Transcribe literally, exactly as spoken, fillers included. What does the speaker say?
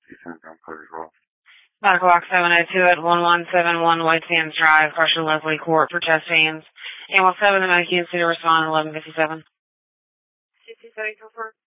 Medical Box seven oh two at one one seven one White Sands Drive, Crusher Leslie Court for chest pains. Animal seven, the Medicaid City respond at eleven fifty-seven. fifty-seven, confirm.